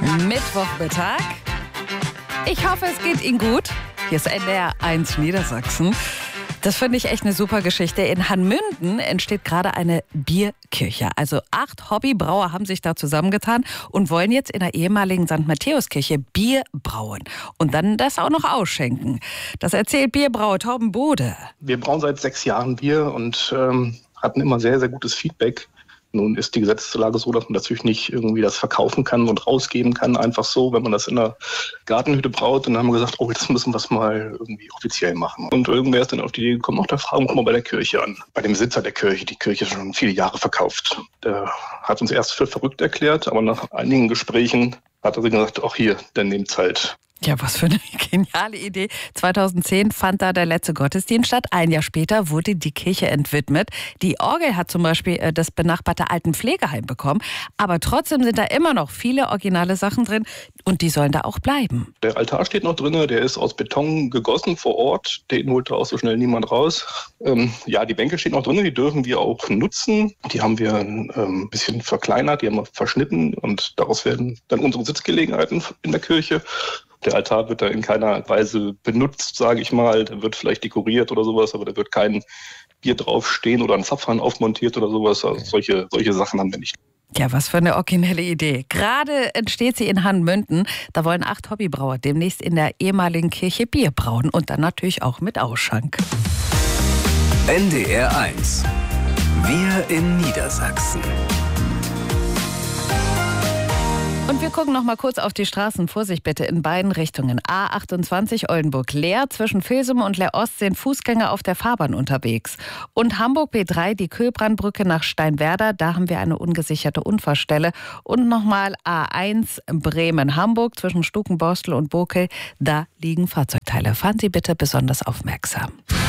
Mittwochmittag. Ich hoffe, es geht Ihnen gut. Hier ist NDR 1 Niedersachsen. Das finde ich echt eine super Geschichte. In Hanmünden entsteht gerade eine Bierkirche. Also 8 Hobbybrauer haben sich da zusammengetan und wollen jetzt in der ehemaligen St. Matthäuskirche Bier brauen. Und dann das auch noch ausschenken. Das erzählt Bierbrauer Torben Bode. Wir brauen seit 6 Jahren Bier und hatten immer sehr, sehr gutes Feedback. Nun ist die Gesetzeslage so, dass man natürlich nicht irgendwie das verkaufen kann und rausgeben kann, einfach so, wenn man das in der Gartenhütte braut. Und dann haben wir gesagt, oh, jetzt müssen wir es mal irgendwie offiziell machen. Und irgendwer ist dann auf die Idee gekommen, da fragen wir mal bei der Kirche an. Bei dem Besitzer der Kirche, die Kirche ist schon viele Jahre verkauft. Der hat uns erst für verrückt erklärt, aber nach einigen Gesprächen hat er sich gesagt, ach hier, dann nehmt's halt. Ja, was für eine geniale Idee. 2010 fand da der letzte Gottesdienst statt. Ein Jahr später wurde die Kirche entwidmet. Die Orgel hat zum Beispiel das benachbarte Altenpflegeheim bekommen. Aber trotzdem sind da immer noch viele originale Sachen drin und die sollen da auch bleiben. Der Altar steht noch drin, der ist aus Beton gegossen vor Ort. Den holt da auch so schnell niemand raus. Die Bänke stehen noch drin, die dürfen wir auch nutzen. Die haben wir ein bisschen verkleinert, die haben wir verschnitten und daraus werden dann unsere Sitzgelegenheiten in der Kirche. Der Altar wird da in keiner Weise benutzt, sage ich mal. Der wird vielleicht dekoriert oder sowas, aber da wird kein Bier draufstehen oder ein Zapfhahn aufmontiert oder sowas. Also solche Sachen haben wir nicht. Ja, was für eine originelle Idee. Gerade entsteht sie in Hanmünden. Da wollen 8 Hobbybrauer demnächst in der ehemaligen Kirche Bier brauen und dann natürlich auch mit Ausschank. NDR 1. Wir in Niedersachsen. Und wir gucken noch mal kurz auf die Straßen. Vorsicht bitte in beiden Richtungen. A28 Oldenburg leer. Zwischen Vilsum und Leer-Ost sind Fußgänger auf der Fahrbahn unterwegs. Und Hamburg B3, die Köhlbrandbrücke nach Steinwerder. Da haben wir eine ungesicherte Unfallstelle. Und nochmal A1 Bremen-Hamburg zwischen Stukenborstel und Bokel. Da liegen Fahrzeugteile. Fahren Sie bitte besonders aufmerksam.